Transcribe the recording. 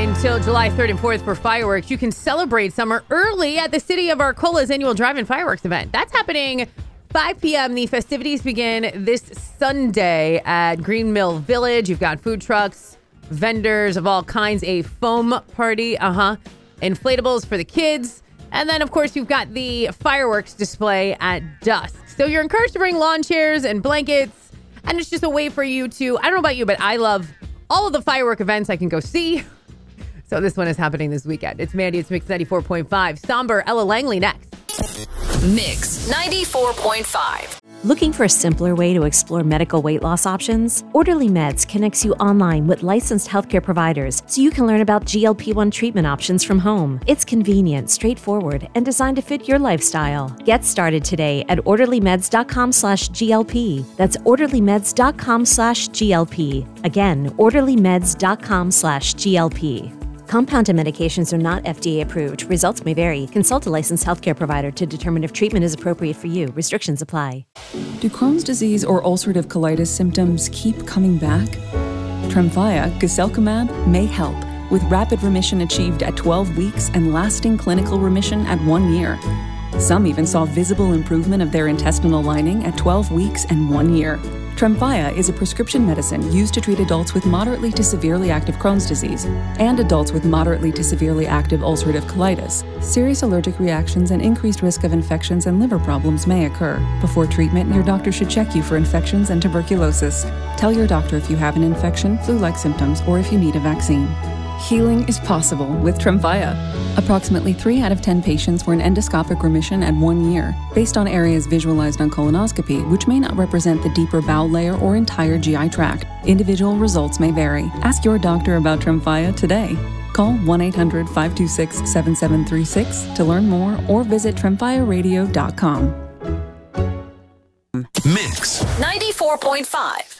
until July 3rd and 4th for fireworks. You can celebrate summer early at the City of Arcola's annual drive-in fireworks event. That's happening 5 p.m. The festivities begin this Sunday at Green Mill Village. You've got food trucks, vendors of all kinds, a foam party, inflatables for the kids. And then, of course, you've got the fireworks display at dusk. So you're encouraged to bring lawn chairs and blankets. And it's just a way for you to, I don't know about you, but I love all of the firework events I can go see. So this one is happening this weekend. It's Mandy. It's Mix 94.5. Somber Ella Langley next. Mix 94.5. Looking for a simpler way to explore medical weight loss options? Orderly Meds connects you online with licensed healthcare providers so you can learn about GLP-1 treatment options from home. It's convenient, straightforward, and designed to fit your lifestyle. Get started today at orderlymeds.com/GLP. That's orderlymeds.com/GLP. Again, orderlymeds.com/GLP. Compounded medications are not FDA approved. Results may vary. Consult a licensed healthcare provider to determine if treatment is appropriate for you. Restrictions apply. Do Crohn's disease or ulcerative colitis symptoms keep coming back? Tremfya, guselkumab, may help, with rapid remission achieved at 12 weeks and lasting clinical remission at 1 year. Some even saw visible improvement of their intestinal lining at 12 weeks and 1 year. Tremfya is a prescription medicine used to treat adults with moderately to severely active Crohn's disease and adults with moderately to severely active ulcerative colitis. Serious allergic reactions and increased risk of infections and liver problems may occur. Before treatment, your doctor should check you for infections and tuberculosis. Tell your doctor if you have an infection, flu-like symptoms, or if you need a vaccine. Healing is possible with Tremfya. Approximately 3 out of 10 patients were in endoscopic remission at 1 year, based on areas visualized on colonoscopy, which may not represent the deeper bowel layer or entire GI tract. Individual results may vary. Ask your doctor about Tremfya today. Call 1-800-526-7736 to learn more or visit tremfyaradio.com. Mix 94.5.